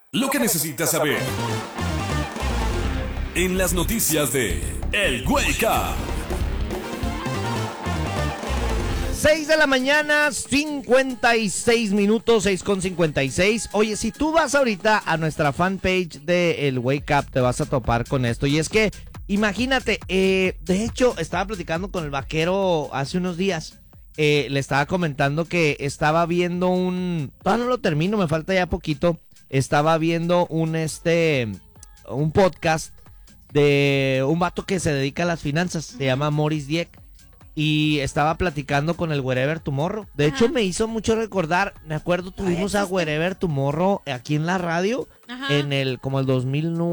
Lo que necesitas saber en las noticias de El Wake Up. 6 de la mañana, 56 minutos, 6:56. Oye, si tú vas ahorita a nuestra fanpage de El Wake Up, te vas a topar con esto. Y es que, imagínate, de hecho, estaba platicando con el vaquero hace unos días. Le estaba comentando que estaba viendo todavía no lo termino, me falta ya poquito. Estaba viendo un podcast de un vato que se dedica a las finanzas. Se llama Maurice Dieck. Y estaba platicando con el Wherever Tomorrow. De hecho, me hizo mucho recordar, me acuerdo, tuvimos a Wherever Tomorrow aquí en la radio, como el 2009.